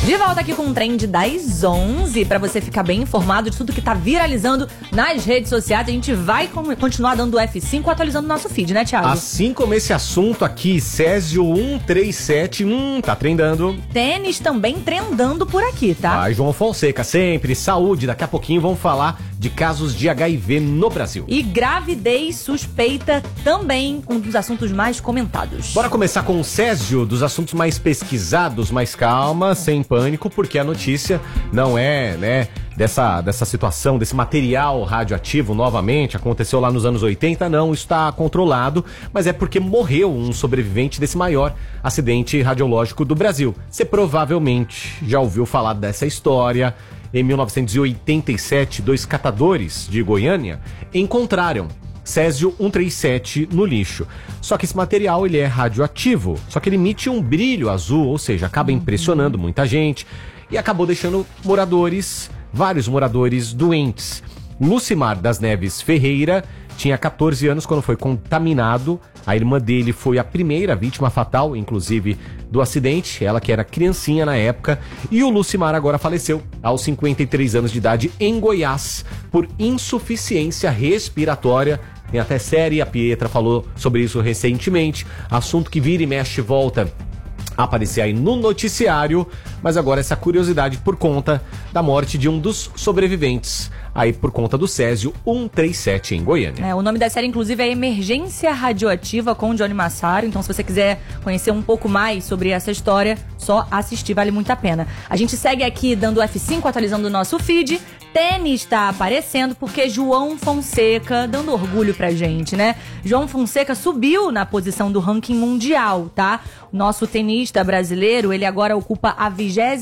De volta aqui com o Trend das 11, pra você ficar bem informado de tudo que tá viralizando nas redes sociais. A gente vai continuar dando F5, atualizando o nosso feed, né, Thiago? Assim como esse assunto aqui, Césio 137, tá trendando. Tênis também trendando por aqui, tá? Vai, João Fonseca, sempre, saúde. Daqui a pouquinho vamos falar de casos de HIV no Brasil. E gravidez suspeita também, um dos assuntos mais comentados. Bora começar com o Césio, dos assuntos mais pesquisados, mas calma, sem pânico, porque a notícia não é, né, dessa situação, desse material radioativo novamente, aconteceu lá nos anos 80, não, isso está controlado, mas é porque morreu um sobrevivente desse maior acidente radiológico do Brasil. Você provavelmente já ouviu falar dessa história. Em 1987, 2 catadores de Goiânia encontraram Césio 137 no lixo. Só que esse material ele é radioativo, só que ele emite um brilho azul, ou seja, acaba impressionando muita gente e acabou deixando vários moradores doentes. Lucimar das Neves Ferreira tinha 14 anos quando foi contaminado. A irmã dele foi a primeira vítima fatal, inclusive, do acidente. Ela que era criancinha na época. E o Lucimar agora faleceu aos 53 anos de idade em Goiás por insuficiência respiratória. Tem até série, a Pietra falou sobre isso recentemente. Assunto que vira e mexe e volta a aparecer aí no noticiário, mas agora essa curiosidade por conta da morte de um dos sobreviventes, aí por conta do Césio 137 em Goiânia. O nome da série, inclusive, é Emergência Radioativa com Johnny Massaro, então se você quiser conhecer um pouco mais sobre essa história, só assistir, vale muito a pena. A gente segue aqui dando F5, atualizando o nosso feed. Tênis está aparecendo porque João Fonseca, dando orgulho pra gente, né? João Fonseca subiu na posição do ranking mundial, tá? O nosso tenista brasileiro, ele agora ocupa a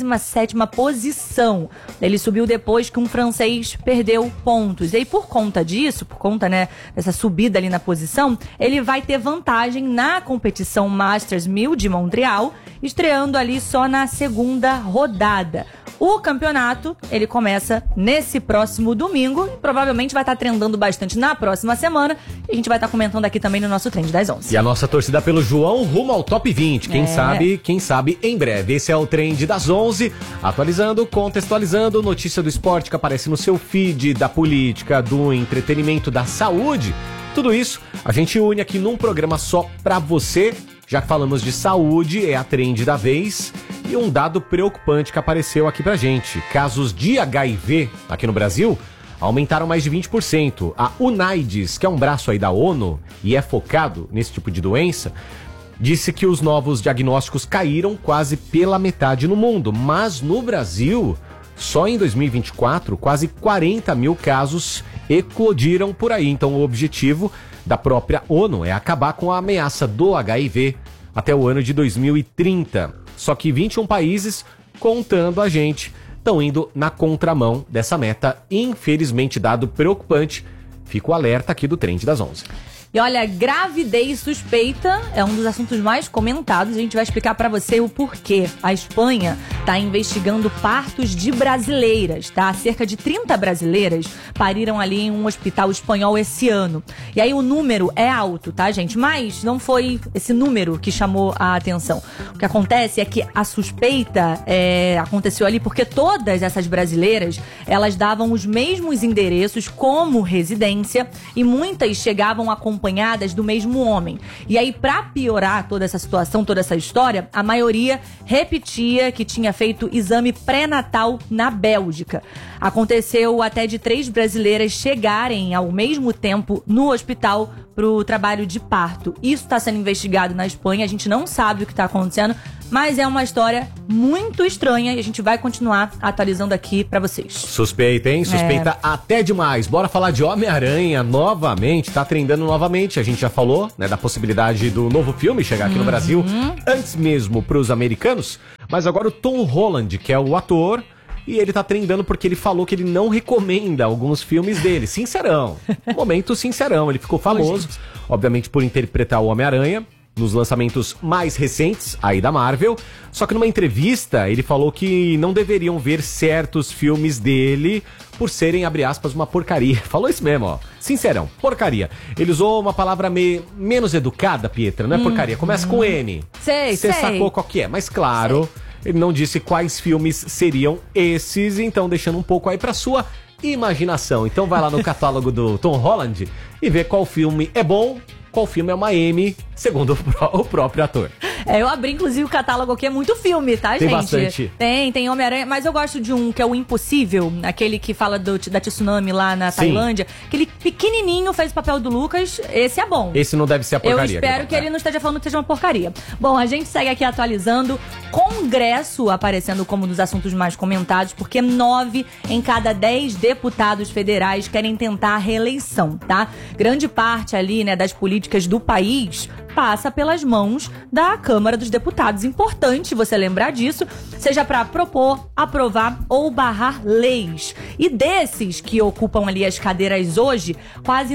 27ª posição. Ele subiu depois que um francês perdeu pontos. E aí, por conta disso, né, dessa subida ali na posição, ele vai ter vantagem na competição Masters 1000 de Montreal, estreando ali só na segunda rodada. O campeonato, ele começa nesse próximo domingo e provavelmente vai estar trendando bastante na próxima semana. E a gente vai estar comentando aqui também no nosso Trend das 11. E a nossa torcida pelo João rumo ao top 20. Quem sabe em breve. Esse é o Trend das 11. Atualizando, contextualizando, notícia do esporte que aparece no seu feed, da política, do entretenimento, da saúde. Tudo isso a gente une aqui num programa só pra você. Já que falamos de saúde, é a trend da vez. E um dado preocupante que apareceu aqui pra gente. Casos de HIV aqui no Brasil aumentaram mais de 20%. A UNAIDS, que é um braço aí da ONU e é focado nesse tipo de doença, disse que os novos diagnósticos caíram quase pela metade no mundo. Mas no Brasil, só em 2024, quase 40 mil casos eclodiram por aí. Então o objetivo da própria ONU é acabar com a ameaça do HIV até o ano de 2030. Só que 21 países, contando a gente, estão indo na contramão dessa meta. Infelizmente, dado preocupante, fica o alerta aqui do Trend das 11. E olha, gravidez suspeita é um dos assuntos mais comentados. A gente vai explicar pra você o porquê. A Espanha tá investigando partos de brasileiras, tá? Cerca de 30 brasileiras pariram ali em um hospital espanhol esse ano. E aí o número é alto, tá, gente? Mas não foi esse número que chamou a atenção. O que acontece é que a suspeita aconteceu ali porque todas essas brasileiras, elas davam os mesmos endereços como residência e muitas chegavam acompanhadas do mesmo homem. E aí, pra piorar toda essa situação, toda essa história, a maioria repetia que tinha feito exame pré-natal na Bélgica. Aconteceu até de 3 brasileiras chegarem ao mesmo tempo no hospital pro trabalho de parto. Isso está sendo investigado na Espanha, a gente não sabe o que está acontecendo, mas é uma história muito estranha e a gente vai continuar atualizando aqui pra vocês. Suspeita, hein? Suspeita até demais. Bora falar de Homem-Aranha novamente, tá trendando novamente. A gente já falou, né, da possibilidade do novo filme chegar aqui no Brasil antes mesmo pros americanos, mas agora o Tom Holland, que é o ator, e ele tá trendando porque ele falou que ele não recomenda alguns filmes dele. Sincerão. Momento sincerão. Ele ficou famoso, obviamente, por interpretar o Homem-Aranha nos lançamentos mais recentes aí da Marvel. Só que numa entrevista ele falou que não deveriam ver certos filmes dele por serem, abre aspas, uma porcaria. Falou isso mesmo, ó. Sincerão, porcaria. Ele usou uma palavra menos educada, Pietra, não é porcaria. Começa com N. Sei. Você sacou qual que é, mas claro... Ele não disse quais filmes seriam esses, então deixando um pouco aí pra sua imaginação. Então vai lá no catálogo do Tom Holland e vê qual filme é bom, qual filme é uma M, segundo o próprio ator. Eu abri, inclusive, o catálogo aqui, é muito filme, tá, Tem gente? bastante. Tem Homem-Aranha, mas eu gosto de um que é o Impossível, aquele que fala da tsunami lá na Tailândia. Aquele pequenininho fez o papel do Lucas, esse é bom. Esse não deve ser a porcaria. Eu espero que ele não esteja falando que seja uma porcaria. Bom, a gente segue aqui atualizando. Congresso aparecendo como um dos assuntos mais comentados, porque 9 em cada 10 deputados federais querem tentar a reeleição, tá? Grande parte ali, né, das políticas do país passa pelas mãos da Câmara dos Deputados. Importante você lembrar disso, seja para propor, aprovar ou barrar leis. E desses que ocupam ali as cadeiras hoje, quase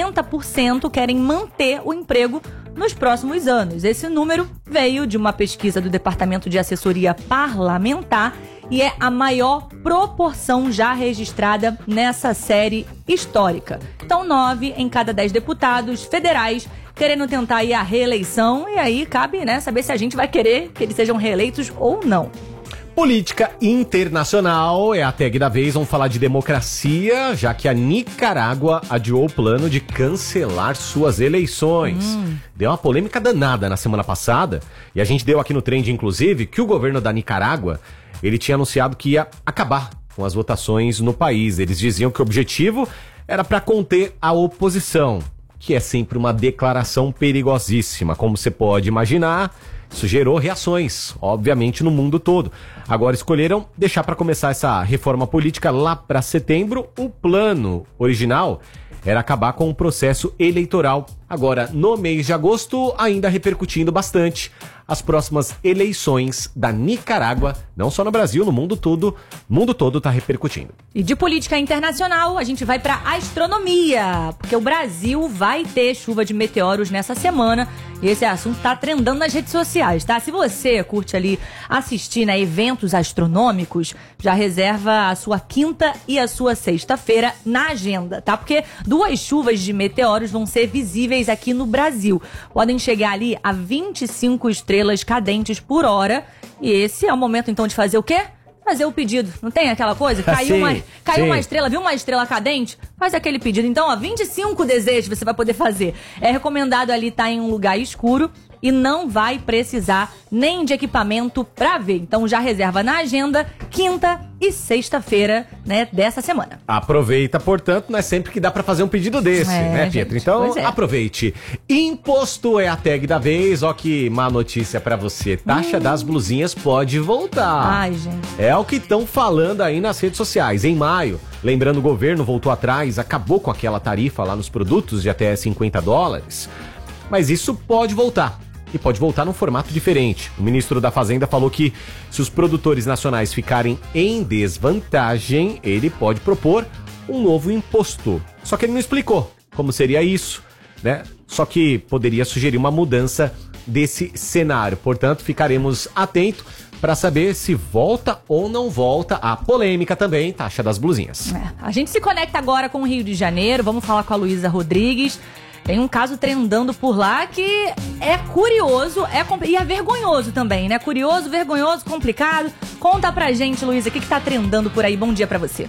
90% querem manter o emprego nos próximos anos. Esse número veio de uma pesquisa do Departamento de Assessoria Parlamentar e é a maior proporção já registrada nessa série histórica. Então, 9 em cada 10 deputados federais querendo tentar aí a reeleição, e aí cabe, né, saber se a gente vai querer que eles sejam reeleitos ou não. Política internacional é a tag da vez. Vamos falar de democracia, já que a Nicarágua adiou o plano de cancelar suas eleições. Deu uma polêmica danada na semana passada, e a gente deu aqui no Trend, inclusive, que o governo da Nicarágua, ele tinha anunciado que ia acabar com as votações no país. Eles diziam que o objetivo era para conter a oposição, que é sempre uma declaração perigosíssima. Como você pode imaginar, isso gerou reações, obviamente, no mundo todo. Agora escolheram deixar para começar essa reforma política lá para setembro. O plano original era acabar com o processo eleitoral. Agora, no mês de agosto, ainda repercutindo bastante as próximas eleições da Nicarágua, não só no Brasil, no mundo todo tá repercutindo. E de política internacional, a gente vai para astronomia, porque o Brasil vai ter chuva de meteoros nessa semana, e esse assunto tá trendando nas redes sociais, tá? Se você curte ali assistir, né, eventos astronômicos, já reserva a sua quinta e a sua sexta-feira na agenda, tá? Porque 2 chuvas de meteoros vão ser visíveis aqui no Brasil. Podem chegar ali a 25 estrelas cadentes por hora. E esse é o momento, então, de fazer o quê? Fazer o pedido. Não tem aquela coisa? Caiu uma estrela, viu uma estrela cadente? Faz aquele pedido. Então, ó, 25 desejos você vai poder fazer. É recomendado ali estar em um lugar escuro e não vai precisar nem de equipamento pra ver. Então já reserva na agenda quinta e sexta-feira, né, dessa semana. Aproveita, portanto, não é sempre que dá pra fazer um pedido desse, né, Pietro? Então, aproveite. Imposto é a tag da vez. Ó que má notícia pra você. Taxa das blusinhas pode voltar. Ai, gente. É o que estão falando aí nas redes sociais. Em maio, lembrando, o governo voltou atrás, acabou com aquela tarifa lá nos produtos de até $50. Mas isso pode voltar. E pode voltar num formato diferente. O ministro da Fazenda falou que se os produtores nacionais ficarem em desvantagem, ele pode propor um novo imposto. Só que ele não explicou como seria isso, né? Só que poderia sugerir uma mudança desse cenário. Portanto, ficaremos atentos para saber se volta ou não volta a polêmica também, taxa das blusinhas. A gente se conecta agora com o Rio de Janeiro. Vamos falar com a Luísa Rodrigues. Tem um caso trendando por lá que é curioso e é vergonhoso também, né? Curioso, vergonhoso, complicado. Conta pra gente, Luísa, o que tá trendando por aí? Bom dia pra você.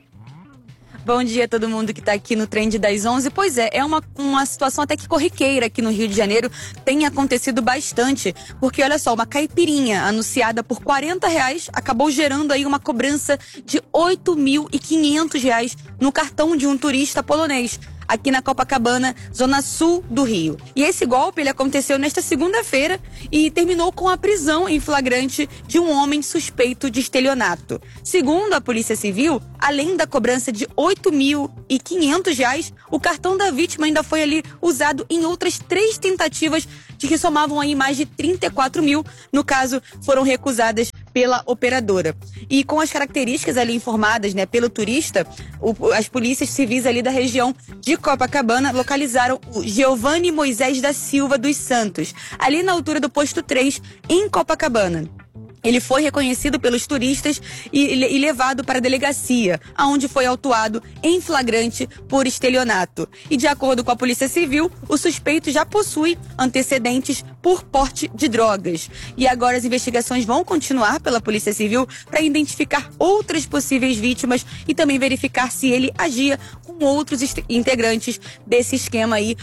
Bom dia a todo mundo que tá aqui no Trend das 11. Pois é uma situação até que corriqueira aqui no Rio de Janeiro. Tem acontecido bastante, porque olha só, uma caipirinha anunciada por R$40 acabou gerando aí uma cobrança de R$8.500 no cartão de um turista polonês, aqui na Copacabana, zona sul do Rio. E esse golpe, ele aconteceu nesta segunda-feira e terminou com a prisão em flagrante de um homem suspeito de estelionato. Segundo a Polícia Civil, além da cobrança de R$8.500, o cartão da vítima ainda foi ali usado em outras 3 tentativas de que somavam aí mais de 34 mil. No caso, foram recusadas pela operadora. E com as características ali informadas, né, pelo turista, as polícias civis ali da região de Copacabana localizaram o Giovanni Moisés da Silva dos Santos, ali na altura do posto 3, em Copacabana. Ele foi reconhecido pelos turistas e levado para a delegacia, onde foi autuado em flagrante por estelionato. E de acordo com a Polícia Civil, o suspeito já possui antecedentes por porte de drogas. E agora as investigações vão continuar pela Polícia Civil para identificar outras possíveis vítimas e também verificar se ele agia com outros integrantes desse esquema aí.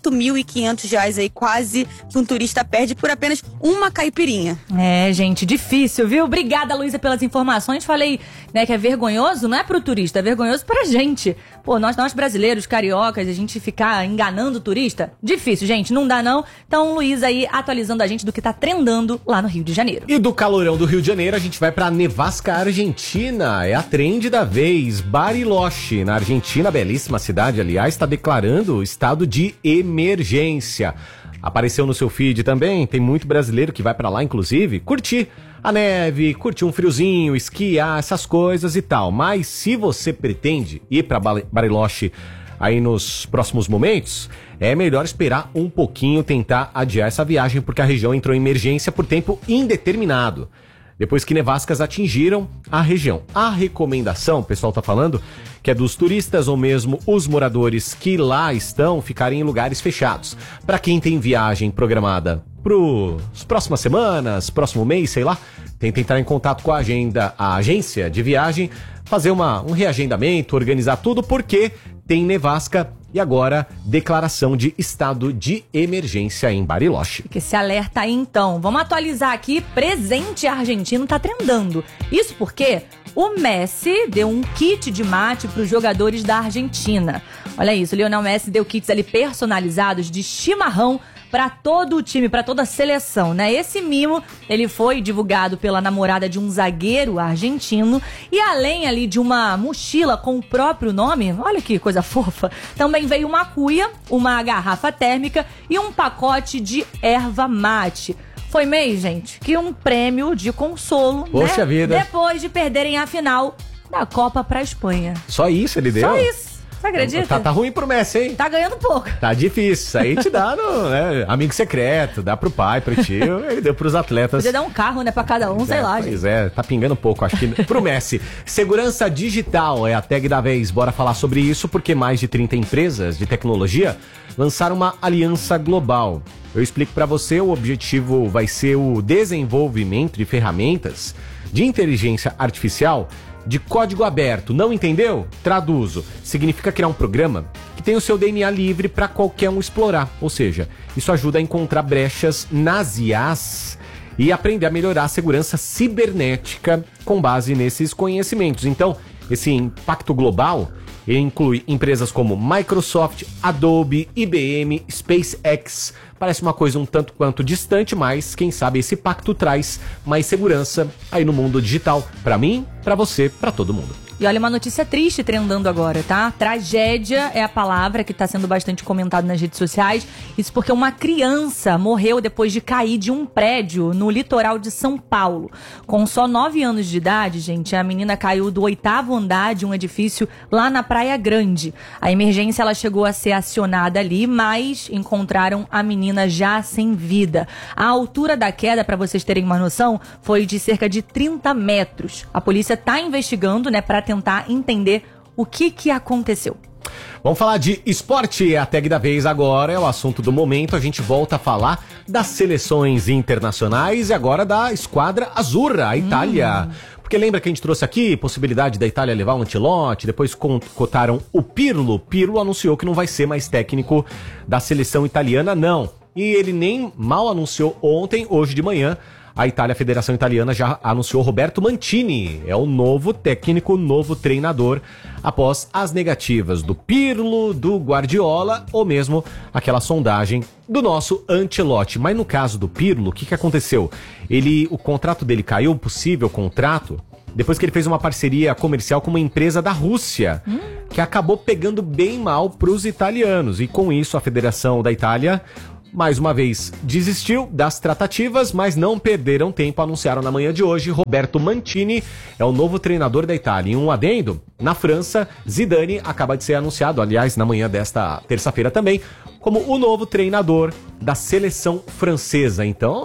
R$8.500 aí, quase que um turista perde por apenas uma caipirinha. É, gente, difícil, viu? Obrigada, Luísa, pelas informações. Falei, né, que é vergonhoso, não é pro turista, é vergonhoso pra gente. Pô, nós brasileiros, cariocas, a gente ficar enganando o turista, difícil, gente, não dá não. Então, Luísa aí atualizando a gente do que tá trendando lá no Rio de Janeiro. E do calorão do Rio de Janeiro, a gente vai pra Nevasca, Argentina. É a trend da vez. Bariloche, na Argentina, belíssima cidade, aliás, está declarando estado de emergência. Apareceu no seu feed também, tem muito brasileiro que vai pra lá, inclusive, curtir a neve, curtir um friozinho, esquiar, essas coisas e tal. Mas se você pretende ir pra Bariloche aí nos próximos momentos, é melhor esperar um pouquinho, tentar adiar essa viagem, porque a região entrou em emergência por tempo indeterminado, depois que nevascas atingiram a região. A recomendação, o pessoal tá falando, que é dos turistas ou mesmo os moradores que lá estão ficarem em lugares fechados. Para quem tem viagem programada para as próximas semanas, próximo mês, sei lá, tenta entrar em contato com a agência de viagem, fazer um reagendamento, organizar tudo, porque tem nevasca e agora declaração de estado de emergência em Bariloche. Fica esse alerta aí então. Vamos atualizar aqui, presente argentino tá trendando. Isso porque o Messi deu um kit de mate para os jogadores da Argentina. Olha isso, o Lionel Messi deu kits ali personalizados de chimarrão para todo o time, para toda a seleção, né? Esse mimo, ele foi divulgado pela namorada de um zagueiro argentino e além ali de uma mochila com o próprio nome, olha que coisa fofa, também veio uma cuia, uma garrafa térmica e um pacote de erva mate. Foi meio, gente, que um prêmio de consolo, poxa, né? Vida. Depois de perderem a final da Copa pra Espanha. Só isso ele deu? Só isso. Você acredita? Tá ruim pro Messi, hein? Tá ganhando pouco. Tá difícil. Isso aí te dá né, amigo secreto, dá pro pai, pro tio, ele deu pros atletas. Podia dar um carro, né, pra cada um, sei lá. Pois é, tá pingando pouco, acho que pro Messi. Segurança digital é a tag da vez. Bora falar sobre isso, porque mais de 30 empresas de tecnologia lançaram uma aliança global. Eu explico pra você, o objetivo vai ser o desenvolvimento de ferramentas de inteligência artificial de código aberto. Não entendeu? Traduzo. Significa criar um programa que tem o seu DNA livre para qualquer um explorar. Ou seja, isso ajuda a encontrar brechas nas IAs e aprender a melhorar a segurança cibernética com base nesses conhecimentos. Então, esse impacto global inclui empresas como Microsoft, Adobe, IBM, SpaceX. Parece uma coisa um tanto quanto distante, mas quem sabe esse pacto traz mais segurança aí no mundo digital. Pra mim, pra você, pra todo mundo. E olha, uma notícia triste trendando agora, tá? Tragédia é a palavra que tá sendo bastante comentado nas redes sociais. Isso porque uma criança morreu depois de cair de um prédio no litoral de São Paulo. Com só 9 anos de idade, gente, a menina caiu do 8º andar de um edifício lá na Praia Grande. A emergência, ela chegou a ser acionada ali, mas encontraram a menina já sem vida. A altura da queda, para vocês terem uma noção, foi de cerca de 30 metros. A polícia tá investigando, né, para tentar entender o que aconteceu. Vamos falar de esporte, a tag da vez agora é o assunto do momento. A gente volta a falar das seleções internacionais e agora da esquadra azzurra, a Itália. Porque lembra que a gente trouxe aqui possibilidade da Itália levar o Ancelotti, depois cotaram o Pirlo. O Pirlo anunciou que não vai ser mais técnico da seleção italiana, não. E ele nem mal anunciou ontem, hoje de manhã, a Itália, a Federação Italiana, já anunciou Roberto Mancini. É o novo técnico, novo treinador, após as negativas do Pirlo, do Guardiola, ou mesmo aquela sondagem do nosso Ancelotti. Mas no caso do Pirlo, o que aconteceu? O contrato dele caiu, possível contrato, depois que ele fez uma parceria comercial com uma empresa da Rússia, que acabou pegando bem mal para os italianos. E com isso, a Federação da Itália, mais uma vez, desistiu das tratativas, mas não perderam tempo. Anunciaram na manhã de hoje, Roberto Mancini é o novo treinador da Itália. E um adendo, na França, Zidane acaba de ser anunciado, aliás, na manhã desta terça-feira também, como o novo treinador da seleção francesa. Então,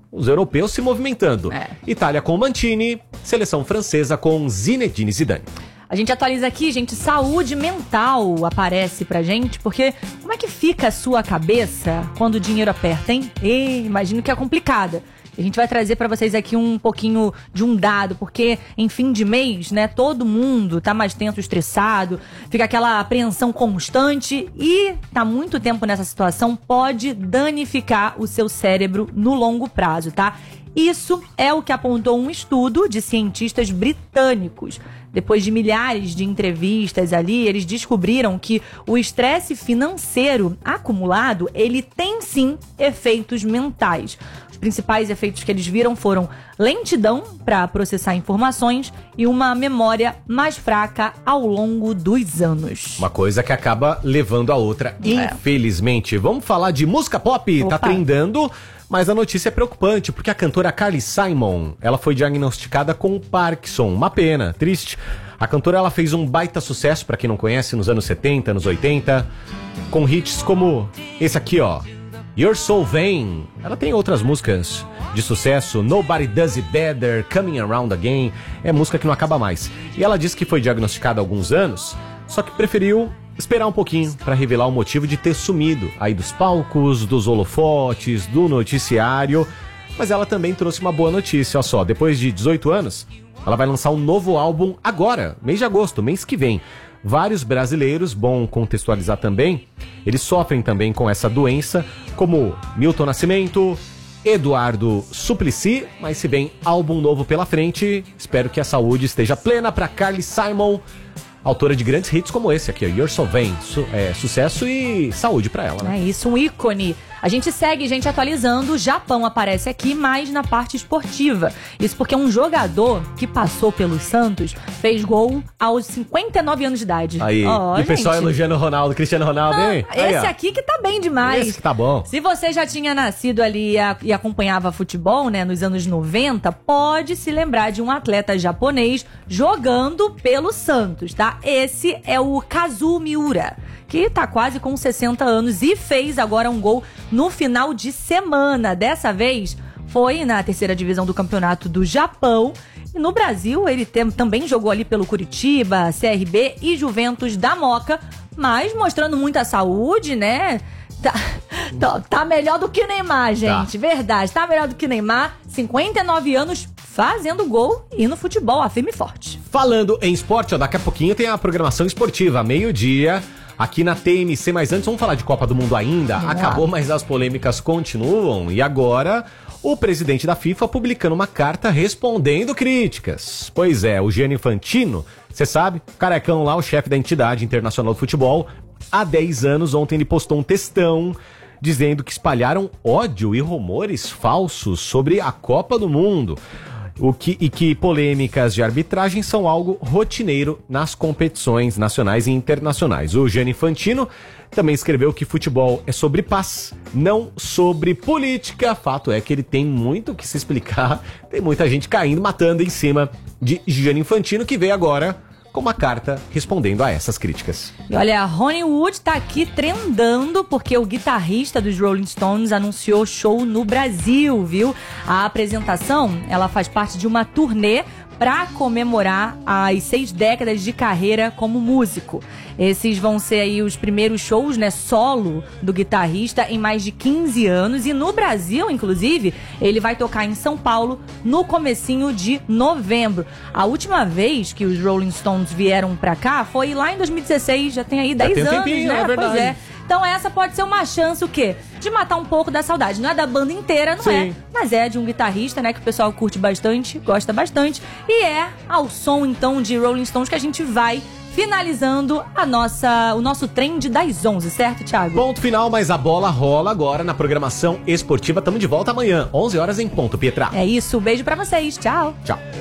os europeus se movimentando. Itália com Mancini, seleção francesa com Zinedine Zidane. A gente atualiza aqui, gente, saúde mental aparece pra gente, porque como é que fica a sua cabeça quando o dinheiro aperta, hein? Imagino que é complicada. A gente vai trazer pra vocês aqui um pouquinho de um dado, porque em fim de mês, né, todo mundo tá mais tenso, estressado, fica aquela apreensão constante e tá muito tempo nessa situação, pode danificar o seu cérebro no longo prazo, tá? Isso é o que apontou um estudo de cientistas britânicos. Depois de milhares de entrevistas ali, eles descobriram que o estresse financeiro acumulado, ele tem sim efeitos mentais. Os principais efeitos que eles viram foram lentidão para processar informações e uma memória mais fraca ao longo dos anos. Uma coisa que acaba levando a outra, infelizmente. Vamos falar de música pop, Opa. Tá trendando, mas a notícia é preocupante, porque a cantora Carly Simon, ela foi diagnosticada com Parkinson. Uma pena, triste. A cantora, ela fez um baita sucesso, pra quem não conhece, nos anos 70, anos 80, com hits como esse aqui, ó, You're So Vain. Ela tem outras músicas de sucesso, Nobody Does It Better, Coming Around Again, é música que não acaba mais. E ela disse que foi diagnosticada há alguns anos, só que preferiu esperar um pouquinho para revelar o motivo de ter sumido aí dos palcos, dos holofotes, do noticiário. Mas ela também trouxe uma boa notícia, olha só, depois de 18 anos, ela vai lançar um novo álbum agora, mês de agosto, mês que vem. Vários brasileiros, bom contextualizar também, eles sofrem também com essa doença, como Milton Nascimento, Eduardo Suplicy, mas se vem álbum novo pela frente, espero que a saúde esteja plena para Carly Simon, autora de grandes hits como esse aqui, You're So Vain, sucesso e saúde pra ela, né? É isso, um ícone. A gente segue, gente, atualizando. O Japão aparece aqui, mais na parte esportiva. Isso porque um jogador que passou pelo Santos fez gol aos 59 anos de idade. Aí, e o pessoal elogiando o Ronaldo, Cristiano Ronaldo, hein? Esse aqui que tá bem demais. Esse que tá bom. Se você já tinha nascido ali e acompanhava futebol, né, nos anos 90, pode se lembrar de um atleta japonês jogando pelo Santos, tá? Esse é o Kazuo Miura, que tá quase com 60 anos e fez agora um gol no final de semana. Dessa vez foi na terceira divisão do campeonato do Japão. E no Brasil ele também jogou ali pelo Curitiba, CRB e Juventus da Moca, mas mostrando muita saúde, né? Tá melhor do que o Neymar, gente. Tá. Verdade, tá melhor do que o Neymar. 59 anos fazendo gol e no futebol, a firme e forte. Falando em esporte, ó, daqui a pouquinho tem a programação esportiva, meio-dia, aqui na TMC, mas antes vamos falar de Copa do Mundo ainda. Acabou, mas as polêmicas continuam. E agora, o presidente da FIFA publicando uma carta respondendo críticas. Pois é, o Gianni Infantino, você sabe, o carecão lá, o chefe da entidade internacional do futebol, há 10 anos, ontem ele postou um textão dizendo que espalharam ódio e rumores falsos sobre a Copa do Mundo. E que polêmicas de arbitragem são algo rotineiro nas competições nacionais e internacionais. O Gianni Infantino também escreveu que futebol é sobre paz, não sobre política. Fato é que ele tem muito o que se explicar. Tem muita gente caindo, matando em cima de Gianni Infantino, que veio agora com uma carta respondendo a essas críticas. E olha, a Ronnie Wood tá aqui trendando porque o guitarrista dos Rolling Stones anunciou show no Brasil, viu? A apresentação, ela faz parte de uma turnê para comemorar as 6 décadas de carreira como músico. Esses vão ser aí os primeiros shows, né, solo do guitarrista em mais de 15 anos. E no Brasil, inclusive, ele vai tocar em São Paulo no comecinho de novembro. A última vez que os Rolling Stones vieram pra cá foi lá em 2016, já tem aí 10 anos, tempinho, né? É verdade. Pois é. Então essa pode ser uma chance, o quê? De matar um pouco da saudade. Não é da banda inteira, não é. Mas é de um guitarrista, né, que o pessoal curte bastante, gosta bastante. E é ao som, então, de Rolling Stones que a gente vai finalizando o nosso trend das 11, certo, Thiago? Ponto final, mas a bola rola agora na programação esportiva. Tamo de volta amanhã, 11 horas em ponto, Pietra. É isso, beijo pra vocês. Tchau. Tchau.